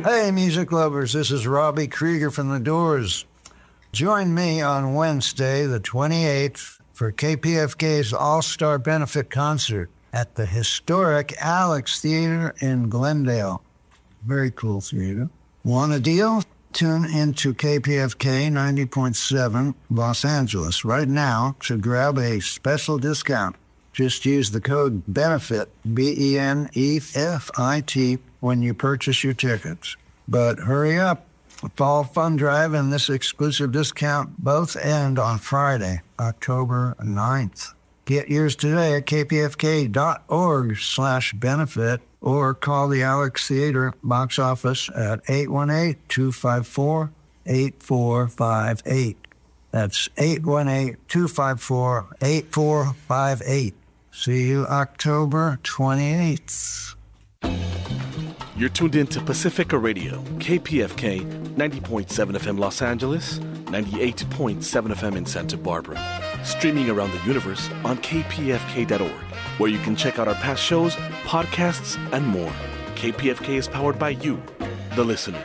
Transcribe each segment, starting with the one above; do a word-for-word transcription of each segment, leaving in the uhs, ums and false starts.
Hey, music lovers, this is Robbie Krieger from The Doors. Join me on Wednesday, the twenty-eighth, for K P F K's All-Star Benefit Concert at the historic Alex Theater in Glendale. Very cool theater. Want a deal? Tune into K P F K ninety point seven Los Angeles right now to grab a special discount. Just use the code BENEFIT, B E N E F I T, when you purchase your tickets. But hurry up. The Fall Fun Drive and this exclusive discount both end on Friday, October ninth. Get yours today at kpfk.org slash benefit or call the Alex Theater box office at eight one eight, two five four, eight four five eight. That's eight one eight, two five four, eight four five eight. See you October twenty-eighth. You're tuned in to Pacifica Radio, K P F K, ninety point seven F M Los Angeles, ninety-eight point seven F M in Santa Barbara. Streaming around the universe on k p f k dot org, where you can check out our past shows, podcasts, and more. K P F K is powered by you, the listener.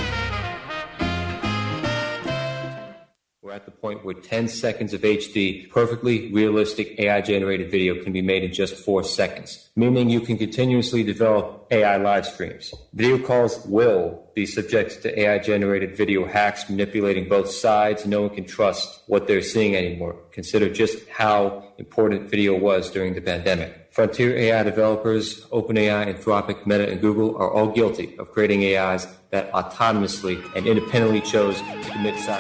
We're at the point where ten seconds of H D, perfectly realistic A I-generated video can be made in just four seconds, meaning you can continuously develop A I live streams. Video calls will be subject to A I-generated video hacks manipulating both sides. No one can trust what they're seeing anymore. Consider just how important video was during the pandemic. Frontier A I developers, OpenAI, Anthropic, Meta, and Google are all guilty of creating A Is that autonomously and independently chose to commit cyber